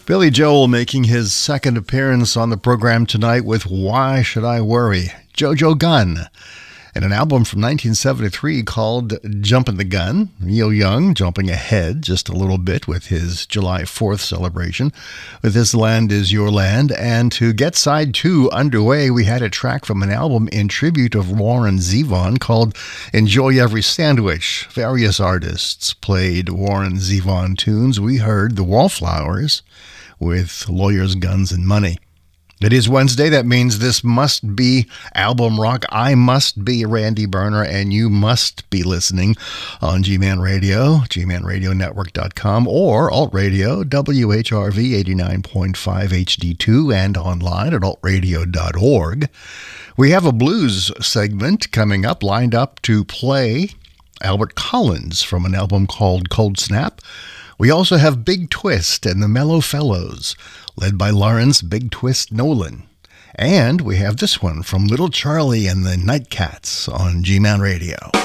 Billy Joel making his second appearance on the program tonight with Why Should I Worry? Jojo Gunn. And an album from 1973 called Jumpin' the Gun. Neil Young jumping ahead just a little bit with his July 4th celebration with This Land Is Your Land. And to get side 2 underway, we had a track from an album in tribute of Warren Zevon called Enjoy Every Sandwich. Various artists played Warren Zevon tunes. We heard The Wallflowers with Lawyers, Guns, and Money. It is Wednesday. That means this must be album rock. I must be Randy Berner, and you must be listening on G-Man Radio, gmanradionetwork.com, or Alt Radio, WHRV 89.5 HD2, and online at altradio.org. We have a blues segment coming up, lined up to play Albert Collins from an album called Cold Snap. We also have Big Twist and the Mellow Fellows, led by Lawrence Big Twist Nolan. And we have this one from Little Charlie and the Nightcats on G-Man Radio.